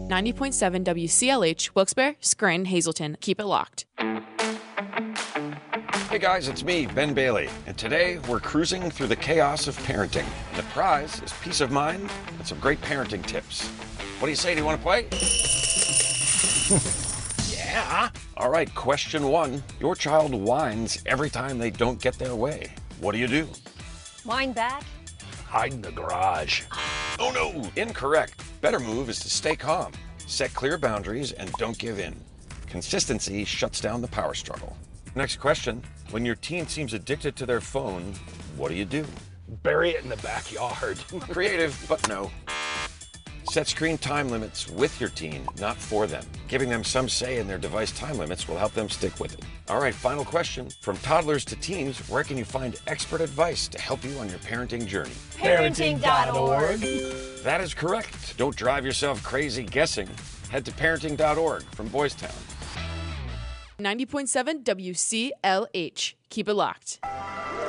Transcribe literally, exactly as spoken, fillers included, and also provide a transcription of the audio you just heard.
ninety point seven W C L H, Wilkes-Barre, Scranton, Hazleton. Keep it locked. Hey guys, it's me, Ben Bailey, and today we're cruising through the chaos of parenting. And the prize is peace of mind and some great parenting tips. What do you say? Do you want to play? Yeah. All right, question one. Your child whines every time they don't get their way. What do you do? Whine back. Hide in the garage. Oh no, incorrect. Better move is to stay calm, set clear boundaries, and don't give in. Consistency shuts down the power struggle. Next question. When your teen seems addicted to their phone, what do you do? Bury it in the backyard. Creative, but no. Set screen time limits with your teen, not for them. Giving them some say in their device time limits will help them stick with it. All right, final question. From toddlers to teens, where can you find expert advice to help you on your parenting journey? Parenting dot org. That is correct. Don't drive yourself crazy guessing. Head to parenting dot org from Boys Town. ninety point seven W C L H. Keep it locked.